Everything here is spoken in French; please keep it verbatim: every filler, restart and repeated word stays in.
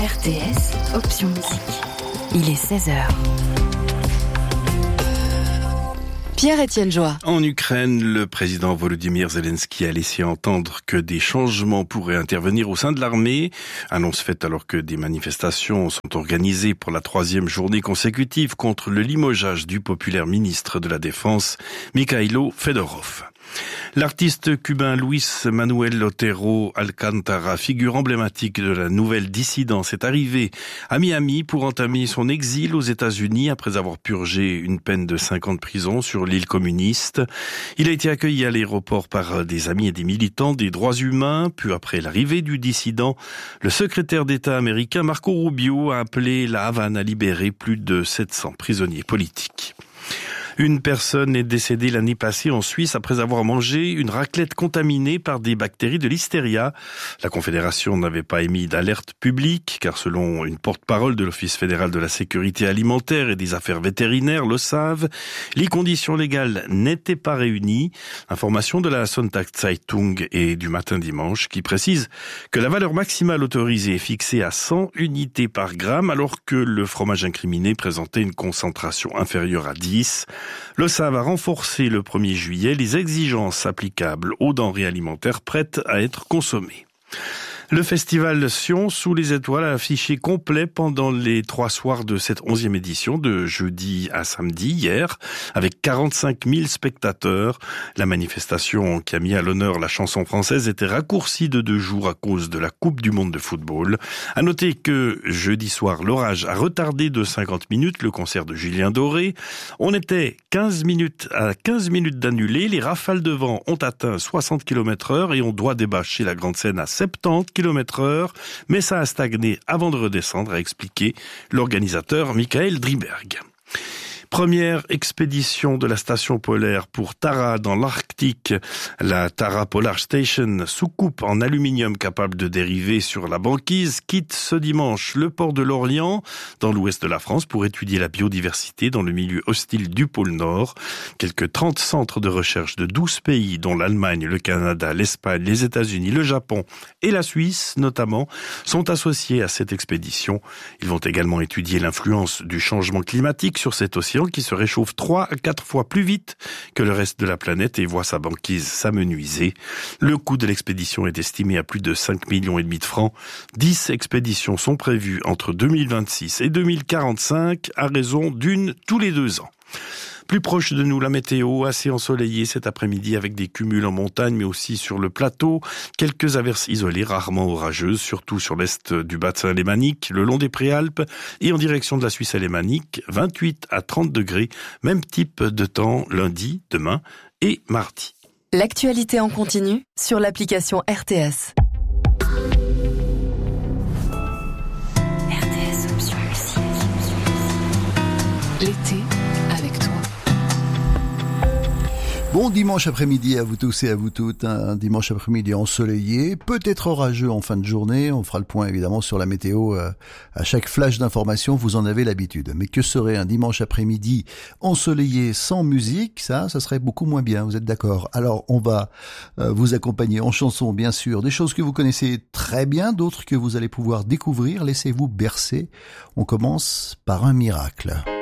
R T S, option musique. Il est seize heures. Pierre-Étienne Joie. En Ukraine, le président Volodymyr Zelensky a laissé entendre que des changements pourraient intervenir au sein de l'armée. Annonce faite alors que des manifestations sont organisées pour la troisième journée consécutive contre le limogeage du populaire ministre de la Défense, Mikhailo Fedorov. L'artiste cubain Luis Manuel Otero Alcántara, figure emblématique de la nouvelle dissidence, est arrivé à Miami pour entamer son exil aux États-Unis après avoir purgé une peine de cinq ans de prison sur l'île communiste. Il a été accueilli à l'aéroport par des amis et des militants des droits humains. Puis après l'arrivée du dissident, le secrétaire d'État américain Marco Rubio a appelé la Havane à libérer plus de sept cents prisonniers politiques. Une personne est décédée l'année passée en Suisse après avoir mangé une raclette contaminée par des bactéries de listeria. La Confédération n'avait pas émis d'alerte publique, car selon une porte-parole de l'Office fédéral de la sécurité alimentaire et des affaires vétérinaires, l'O S A V, les conditions légales n'étaient pas réunies. Information de la Sonntagszeitung et du Matin Dimanche qui précise que la valeur maximale autorisée est fixée à cent unités par gramme, alors que le fromage incriminé présentait une concentration inférieure à dix. L'O S A V a renforcé le premier juillet les exigences applicables aux denrées alimentaires prêtes à être consommées. Le festival Sion sous les étoiles a affiché complet pendant les trois soirs de cette onzième édition, de jeudi à samedi, hier, avec quarante-cinq mille spectateurs. La manifestation qui a mis à l'honneur la chanson française était raccourcie de deux jours à cause de la Coupe du Monde de football. À noter que jeudi soir, l'orage a retardé de cinquante minutes le concert de Julien Doré. On était quinze minutes à quinze minutes d'annuler. Les rafales de vent ont atteint soixante kilomètres heure et on doit débâcher la grande scène à soixante-dix kilomètres heure, mais ça a stagné avant de redescendre, a expliqué l'organisateur Michael Driberg. Première expédition de la station polaire pour Tara dans l'Arctique. La Tara Polar Station, soucoupe en aluminium capable de dériver sur la banquise, quitte ce dimanche le port de l'Orient, dans l'ouest de la France, pour étudier la biodiversité dans le milieu hostile du pôle Nord. Quelques trente centres de recherche de douze pays, dont l'Allemagne, le Canada, l'Espagne, les États-Unis, le Japon et la Suisse, notamment, sont associés à cette expédition. Ils vont également étudier l'influence du changement climatique sur cet océan qui se réchauffe trois à quatre fois plus vite que le reste de la planète et voit sa banquise s'amenuiser. Le coût de l'expédition est estimé à plus de cinq millions et demi de francs. dix expéditions sont prévues entre deux mille vingt-six et deux mille quarante-cinq à raison d'une tous les deux ans. Plus proche de nous, la météo, assez ensoleillée cet après-midi avec des cumuls en montagne, mais aussi sur le plateau. Quelques averses isolées, rarement orageuses, surtout sur l'est du bassin alémanique, le long des Préalpes et en direction de la Suisse alémanique, vingt-huit à trente degrés. Même type de temps lundi, demain et mardi. L'actualité en continu sur l'application R T S. R T S option musique. L'été avec toi. Bon dimanche après-midi à vous tous et à vous toutes, un dimanche après-midi ensoleillé, peut-être orageux en fin de journée, on fera le point évidemment sur la météo euh, à chaque flash d'information, vous en avez l'habitude. Mais que serait un dimanche après-midi ensoleillé sans musique, ça, ça serait beaucoup moins bien, vous êtes d'accord? Alors on va euh, vous accompagner en chansons bien sûr, des choses que vous connaissez très bien, d'autres que vous allez pouvoir découvrir, laissez-vous bercer. On commence par un miracle.